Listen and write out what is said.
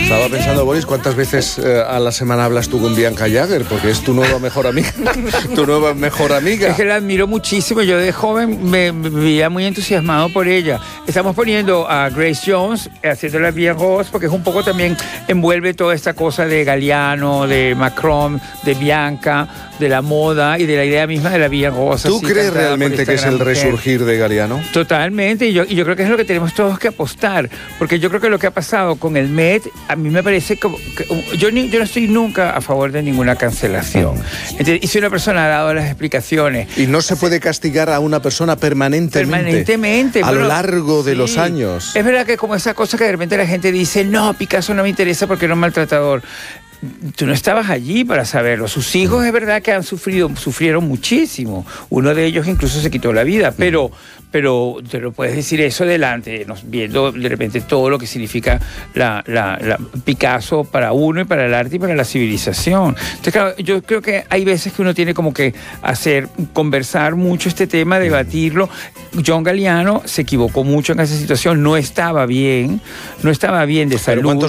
Estaba pensando, Boris, ¿cuántas veces a la semana hablas tú con Bianca Jagger? Porque es tu nueva mejor amiga. Tu nueva mejor amiga. Es que la admiro muchísimo. Yo de joven me veía muy entusiasmado por ella. Estamos poniendo a Grace Jones haciéndola bien Ross, porque es un poco también envuelve toda esta cosa de Galliano, de Macron, de Bianca, de la moda y de la idea misma de la Bien Ross. ¿Tú crees realmente que es el resurgir de Galliano? Totalmente. Y yo creo que es lo que tenemos todos que apostar. Porque yo creo que lo que ha pasado con el Met, a mí me parece que yo no estoy nunca a favor de ninguna cancelación. Entonces, y si una persona ha dado las explicaciones... Y no se puede castigar a una persona permanentemente a lo largo de los años. Es verdad que como esa cosa que de repente la gente dice, no, Picasso no me interesa porque era un maltratador. Tú no estabas allí para saberlo. Sus hijos es verdad que sufrieron muchísimo. Uno de ellos incluso se quitó la vida, pero te lo puedes decir eso delante, viendo de repente todo lo que significa la Picasso para uno y para el arte y para la civilización. Entonces, claro, yo creo que hay veces que uno tiene como que conversar mucho este tema, debatirlo. John Galliano se equivocó mucho en esa situación, no estaba bien de salud.